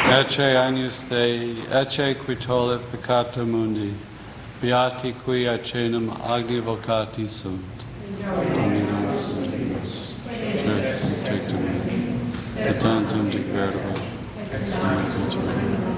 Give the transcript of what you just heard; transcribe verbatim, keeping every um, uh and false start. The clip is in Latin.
Ecce agnus Dei, ecce qui tollit peccata mundi, beati qui acenum agni vocati sunt. Dominus Deus, Deus tectum, se tantum degradable, et sine